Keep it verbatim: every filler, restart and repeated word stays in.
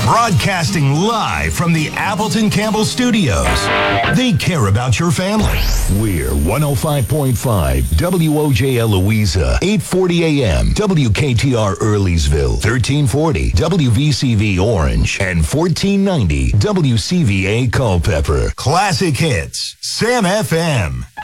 Broadcasting live from the Appleton Campbell Studios. They care about your family. We're one oh five point five W O J L Louisa, eight forty A M, W K T R Earleysville, thirteen forty W V C V Orange, and fourteen ninety W C V A Culpeper. Classic hits, Sam F M.